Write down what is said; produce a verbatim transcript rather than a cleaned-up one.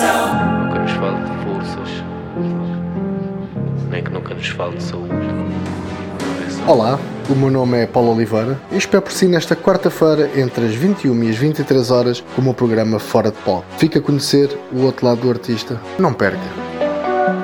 Nunca nos falte forças, nem que nunca nos falte saúde. Olá, o meu nome é Paulo Oliveira e espero por si nesta quarta-feira entre as vinte e uma e as vinte e três horas com o meu programa Fora de Pó. Fica a conhecer o outro lado do artista. Não perca!